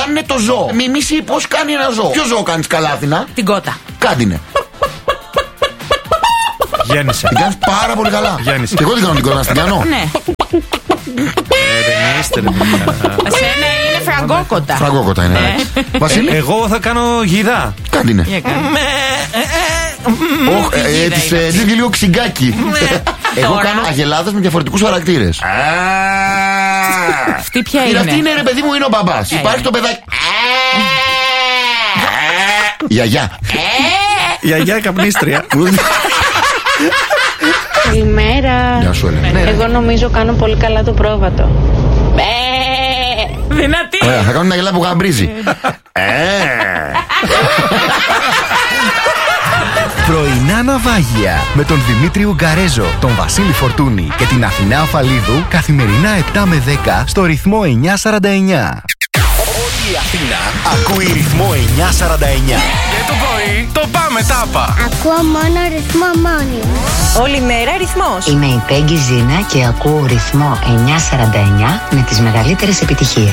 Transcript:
κάνουνε το ζώο. Μιμήσει πώς κάνει ένα ζώο. Ποιο ζώο κάνεις καλά, Αθηνά? Την κότα. Κάντινε. Γέννησε. Την κάνεις πάρα πολύ καλά. Γέννησε. Και εγώ την κάνω την κότα, να στην κάνω. Ναι. Εσένα είναι φραγκόκοτα. Φραγκόκοτα είναι. Βασίλη. Εγώ θα κάνω γιδά. Κάντινε. Της λύγει λίγο ξυγκάκι. Εγώ κάνω αγελάδες με διαφορετικούς χαρακτήρες. Αυτή ποια είναι? Αυτή είναι, ρε παιδί μου, είναι ο μπαμπάς. Υπάρχει το παιδάκι. Γιαγιά. Γιαγιά καπνίστρια. Καλημέρα. Γεια σου, Ελένη. Εγώ νομίζω κάνω πολύ καλά το πρόβατο. Δυνατή. Ωραία, θα κάνω ένα γελά που γαμπρίζει. Πρωινά ναυάγια με τον Δημήτρη Ουγκαρέζο, τον Βασίλη Φορτούνη και την Αθηνά Αφαλίδου καθημερινά 7 με 10 στο ρυθμό 949. Όλη η Αθήνα ακούει ρυθμό 949. Και το πρωί το πάμε τάπα. Ακούω μόνο ρυθμό μόνιμο. Όλη μέρα ρυθμός. Είμαι η Πέγγι Ζήνα και ακούω ρυθμό 949 με τις μεγαλύτερες επιτυχίες.